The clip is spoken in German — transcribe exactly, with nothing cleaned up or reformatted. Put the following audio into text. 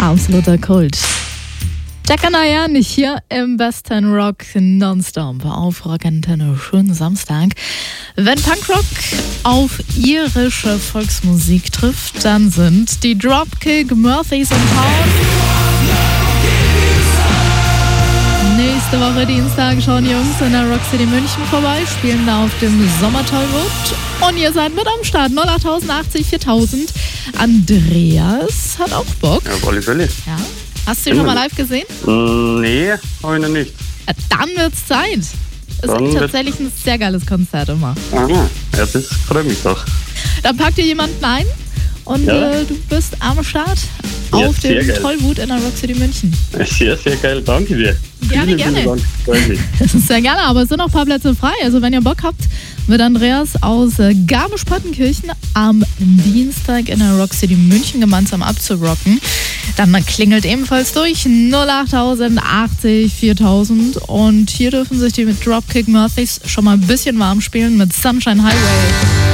Absoluter Kult. Jack and Diane hier im besten Rock Nonstop auf Rock Antenne. Schönen Samstag. Wenn Punkrock auf irische Volksmusik trifft, dann sind die Dropkick Murphys in Town. Nächste Woche Dienstag schauen die Jungs in der Rock City München vorbei, spielen da auf dem Sommertollwood. Und ihr seid mit am Start. null acht achtzig viertausend. Andreas hat auch Bock. Ja, auf alle Fälle. Ja. Hast du ihn schon mal live gesehen? Nee, habe ich noch nicht. Ja, dann wird's Zeit. Es ist tatsächlich ein sehr geiles Konzert immer. Aha, ja, das freut mich doch. Dann packt dir jemanden ein und Ja. äh, du bist am Start Ja, auf sehr dem geil. Tollwood in der Rock City München. Sehr, sehr geil, danke dir. Gerne, Vielen, gerne. vielen Dank, freut mich. Sehr gerne, aber es sind noch ein paar Plätze frei. Also wenn ihr Bock habt, wird Andreas aus äh, Garmisch-Partenkirchen am Dienstag in der Rock City München gemeinsam abzurocken. Dann klingelt ebenfalls durch null acht achtzig viertausend und hier dürfen sich die mit Dropkick Murphys schon mal ein bisschen warm spielen mit Sunshine Highway.